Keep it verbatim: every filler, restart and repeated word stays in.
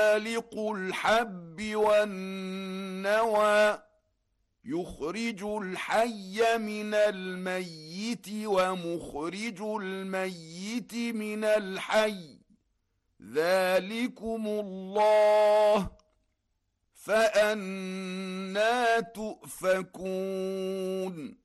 فالق الحب والنوى يخرج الحي من الميت ومخرج الميت من الحي ذلكم الله فأنى تؤفكون